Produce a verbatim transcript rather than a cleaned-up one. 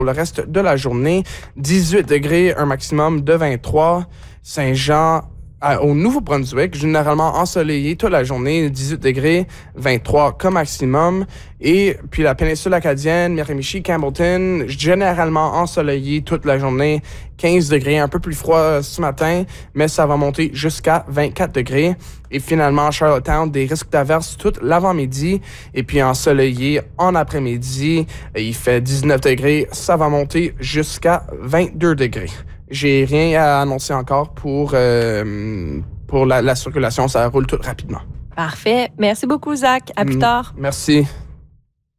Pour le reste de la journée, dix-huit degrés, un maximum de vingt-trois. Saint-Jean, à, au Nouveau-Brunswick, généralement ensoleillé toute la journée, dix-huit degrés, vingt-trois comme maximum. Et puis la péninsule acadienne, Miramichi, Campbellton, généralement ensoleillé toute la journée, quinze degrés, un peu plus froid ce matin, mais ça va monter jusqu'à vingt-quatre degrés. Et finalement, Charlottetown, des risques d'averses tout l'avant-midi, et puis ensoleillé en après-midi, il fait dix-neuf degrés, ça va monter jusqu'à vingt-deux degrés. J'ai rien à annoncer encore pour, euh, pour la, la circulation, ça roule tout rapidement. Parfait. Merci beaucoup, Zach. À plus tard. Merci.